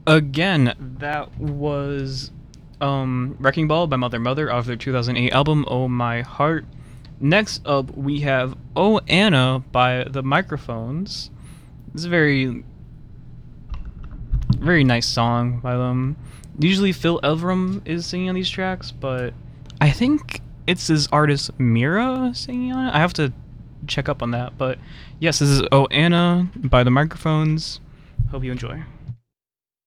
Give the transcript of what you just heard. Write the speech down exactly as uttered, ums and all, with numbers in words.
Again, that was um, Wrecking Ball by Mother Mother off their two thousand eight album Oh My Heart. Next up, we have Oh Anna by The Microphones. It's a very, very nice song by them. Usually Phil Elverum is singing on these tracks, but I think it's his artist Mira singing on it. I have to check up on that, but yes, this is Oh Anna by The Microphones. Hope you enjoy.